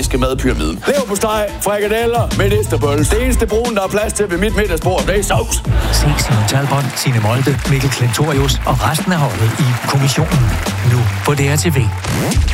kulinariske madpyramide. Leverpostej, frikadeller, medisterbolle. Det eneste brun, der er plads til ved mit middagsbord, det er sovs. Se Simon Talbot, Signe Molde, Mikkel Klentorius og resten af holdet i Kommissionen. Nu på DR TV.